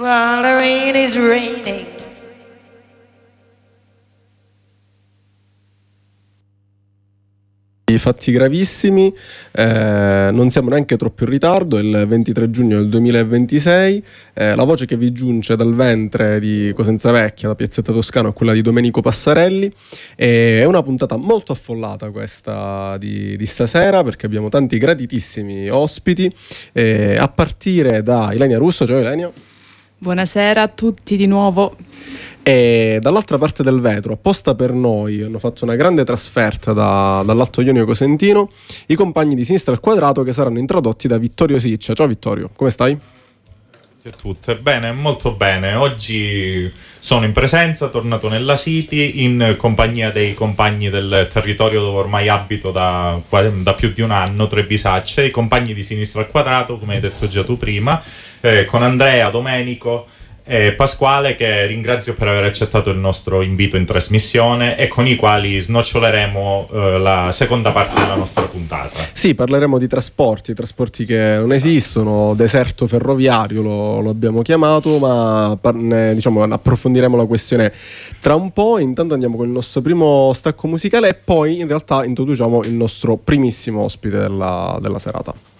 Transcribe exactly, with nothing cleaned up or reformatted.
while the rain is raining. Fatti gravissimi, eh, non siamo neanche troppo in ritardo, è il ventitré giugno del duemilaventisei, eh, la voce che vi giunge dal ventre di Cosenza Vecchia, da Piazzetta Toscana, è quella di Domenico Passarelli. E è una puntata molto affollata questa di, di stasera, perché abbiamo tanti graditissimi ospiti, eh, a partire da Ilenia Russo. Ciao Ilenia. Buonasera a tutti di nuovo. E dall'altra parte del vetro, apposta per noi, hanno fatto una grande trasferta da, dall'Alto Ionio Cosentino i compagni di Sinistra al Quadrato, che saranno introdotti da Vittorio Siccia. Ciao Vittorio, come stai? A tutte. Bene, molto bene. Oggi sono in presenza, tornato nella City in compagnia dei compagni del territorio dove ormai abito da, da più di un anno, Trebisacce, i compagni di Sinistra al Quadrato, come hai detto già tu prima, eh, con Andrea, Domenico e Pasquale, che ringrazio per aver accettato il nostro invito in trasmissione, e con i quali snoccioleremo eh, la seconda parte della nostra puntata. Sì, parleremo di trasporti, trasporti che non esistono, deserto ferroviario lo, lo abbiamo chiamato, ma parne, diciamo, approfondiremo la questione tra un po'. Intanto andiamo con il nostro primo stacco musicale e poi in realtà introduciamo il nostro primissimo ospite della, della serata.